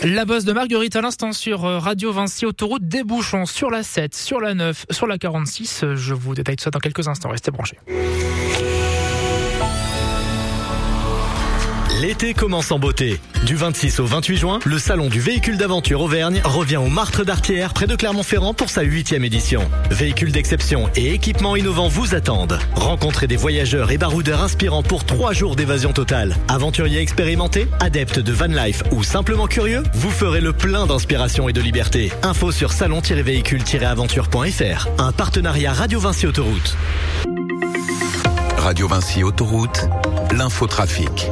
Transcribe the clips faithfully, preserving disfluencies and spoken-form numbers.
La bosse de Marguerite à l'instant sur Radio Vinci, autoroute des bouchons sur la sept, sur la neuf, sur la quarante-six. Je vous détaille tout ça dans quelques instants, restez branchés. L'été commence en beauté. Du vingt-six au vingt-huit juin, le salon du véhicule d'aventure Auvergne revient au Martre d'Artière près de Clermont-Ferrand pour sa huitième édition. Véhicules d'exception et équipements innovants vous attendent. Rencontrez des voyageurs et baroudeurs inspirants pour trois jours d'évasion totale. Aventuriers expérimentés, adeptes de van life ou simplement curieux, vous ferez le plein d'inspiration et de liberté. Info sur salon tiret véhicule tiret aventure point f r. Un partenariat Radio Vinci Autoroute. Radio Vinci Autoroute, l'infotrafic.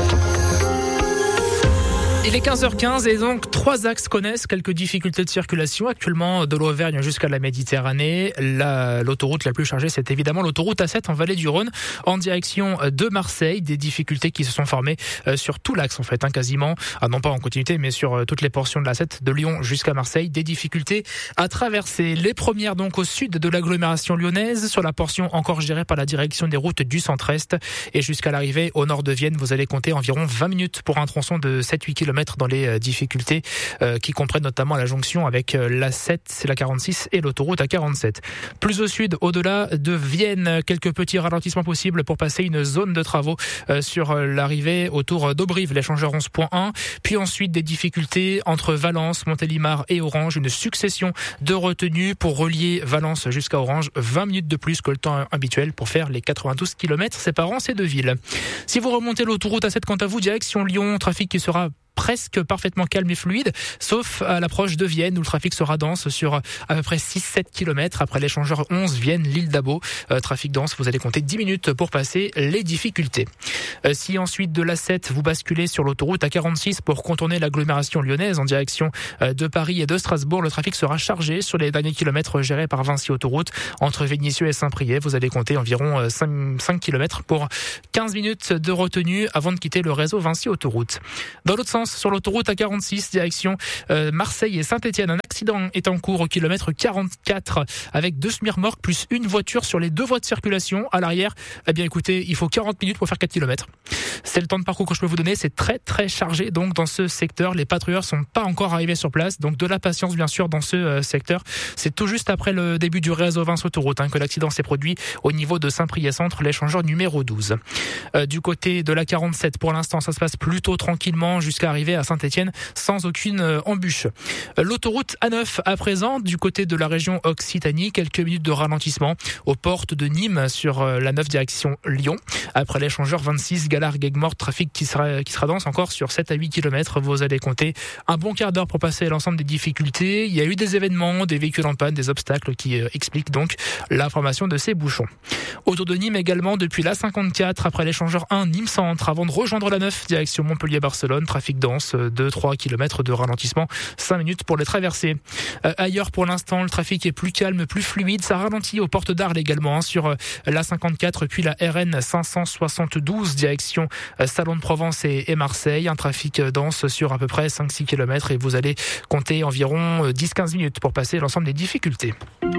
Il est quinze heures quinze et donc trois axes connaissent quelques difficultés de circulation. Actuellement, de l'Auvergne jusqu'à la Méditerranée, la, l'autoroute la plus chargée, c'est évidemment l'autoroute A sept en vallée du Rhône, en direction de Marseille. Des difficultés qui se sont formées sur tout l'axe, en fait, hein, quasiment. Ah, non pas en continuité, mais sur toutes les portions de l'A sept, de Lyon jusqu'à Marseille. Des difficultés à traverser. Les premières, donc, au sud de l'agglomération lyonnaise, sur la portion encore gérée par la direction des routes du centre-est. Et jusqu'à l'arrivée au nord de Vienne, vous allez compter environ vingt minutes pour un tronçon de sept à huit kilomètres dans les difficultés euh, qui comprennent notamment la jonction avec l'A sept, la quarante-six et l'autoroute A quarante-sept. Plus au sud, au-delà de Vienne, quelques petits ralentissements possibles pour passer une zone de travaux euh, sur l'arrivée autour d'Aubrive, l'échangeur onze point un. Puis ensuite des difficultés entre Valence, Montélimar et Orange. Une succession de retenues pour relier Valence jusqu'à Orange. vingt minutes de plus que le temps habituel pour faire les quatre-vingt-douze kilomètres séparant ces deux villes. Si vous remontez l'autoroute A sept, quant à vous, direction Lyon, trafic qui sera presque parfaitement calme et fluide, sauf à l'approche de Vienne où le trafic sera dense sur à peu près six à sept kilomètres après l'échangeur onze Vienne, l'île d'Abo. Euh, trafic dense, vous allez compter dix minutes pour passer les difficultés. Euh, si ensuite de l'A sept, vous basculez sur l'autoroute A quarante-six pour contourner l'agglomération lyonnaise en direction euh, de Paris et de Strasbourg, le trafic sera chargé sur les derniers kilomètres gérés par Vinci Autoroute entre Vénissieux et Saint-Priest. Vous allez compter environ cinq kilomètres pour quinze minutes de retenue avant de quitter le réseau Vinci Autoroute. Dans l'autre sens, sur l'autoroute A quarante-six, direction euh, Marseille et Saint-Etienne. Un accident est en cours au kilomètre quarante-quatre avec deux semi-remorques plus une voiture sur les deux voies de circulation. À l'arrière, eh bien écoutez, il faut quarante minutes pour faire quatre kilomètres. C'est le temps de parcours que je peux vous donner. C'est très très chargé donc dans ce secteur. Les patrouilleurs sont pas encore arrivés sur place, donc de la patience bien sûr dans ce euh, secteur. C'est tout juste après le début du réseau Vinci Autoroute hein, que l'accident s'est produit au niveau de Saint-Priest Centre, l'échangeur numéro douze. Euh, du côté de la quarante-sept, pour l'instant, ça se passe plutôt tranquillement jusqu'à arriver à Saint-Etienne sans aucune euh, embûche. Euh, l'autoroute A neuf à présent, du côté de la région Occitanie, quelques minutes de ralentissement aux portes de Nîmes sur euh, la neuf direction Lyon. Après l'échangeur vingt-six, Galard-Guegmort, trafic qui sera, qui sera dense encore sur sept à huit kilomètres. Vous allez compter un bon quart d'heure pour passer l'ensemble des difficultés. Il y a eu des événements, des véhicules en panne, des obstacles qui euh, expliquent donc la formation de ces bouchons. Autour de Nîmes également, depuis la cinquante-quatre, après l'échangeur un, Nîmes Centre, avant de rejoindre la neuf, direction Montpellier-Barcelone, trafic dense, deux à trois kilomètres de ralentissement, cinq minutes pour les traverser. Euh, ailleurs, pour l'instant, le trafic est plus calme, plus fluide, ça ralentit aux portes d'Arles également, hein, sur euh, la cinquante-quatre, puis la R N cinq cent soixante-douze, direction euh, Salon de Provence et, et Marseille, un trafic dense sur à peu près cinq à six kilomètres et vous allez compter environ dix à quinze minutes pour passer l'ensemble des difficultés.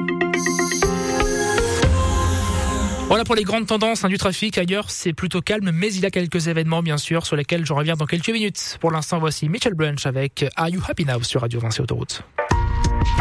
Voilà pour les grandes tendances hein, du trafic. Ailleurs, c'est plutôt calme, mais il y a quelques événements, bien sûr, sur lesquels je reviens dans quelques minutes. Pour l'instant, voici Mitchell Branch avec Are You Happy Now sur Radio Vinci Autoroute.